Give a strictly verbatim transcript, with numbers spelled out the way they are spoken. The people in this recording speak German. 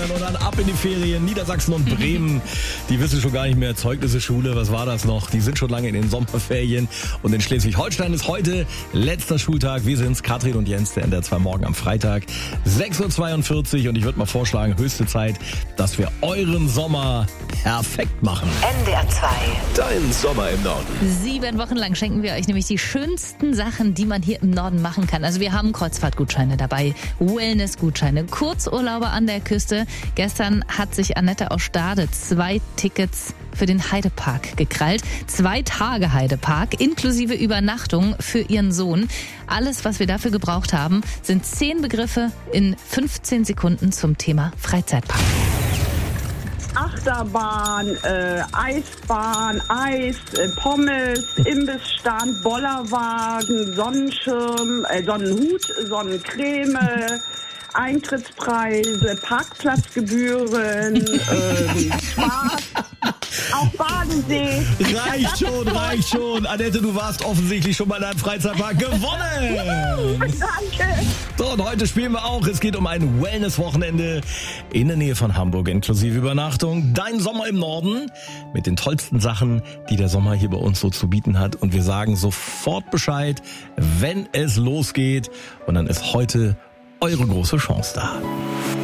Bayern und dann ab in die Ferien. Niedersachsen und Bremen, die wissen schon gar nicht mehr, Zeugnisse, Schule, was war das noch? Die sind schon lange in den Sommerferien. Und in Schleswig-Holstein ist heute letzter Schultag. Wir sind's, Katrin und Jens, der N D R zwei Morgen am Freitag, sechs Uhr zweiundvierzig. Und ich würde mal vorschlagen, höchste Zeit, dass wir euren Sommer perfekt machen. N D R zwei. Dein Sommer im Norden. Sieben Wochen lang schenken wir euch nämlich die schönsten Sachen, die man hier im Norden machen kann. Also wir haben Kreuzfahrtgutscheine dabei, Wellnessgutscheine, Kurzurlaube an der Küste. Gestern hat sich Annette aus Stade zwei Tickets für den Heidepark gekrallt. Zwei Tage Heidepark inklusive Übernachtung für ihren Sohn. Alles, was wir dafür gebraucht haben, sind zehn Begriffe in fünfzehn Sekunden zum Thema Freizeitpark. Achterbahn, äh, Eisbahn, Eis, äh, Pommes, Imbissstand, Bollerwagen, Sonnenschirm, äh, Sonnenhut, Sonnencreme, Eintrittspreise, Parkplatzgebühren, äh, Spaß, auch Badensee. Reicht schon, reicht schon. Annette, du warst offensichtlich schon mal in einem Freizeitpark gewonnen. Danke. So, und heute spielen wir auch. Es geht um ein Wellness-Wochenende in der Nähe von Hamburg, inklusive Übernachtung. Dein Sommer im Norden mit den tollsten Sachen, die der Sommer hier bei uns so zu bieten hat. Und wir sagen sofort Bescheid, wenn es losgeht. Und dann ist heute eure große Chance da.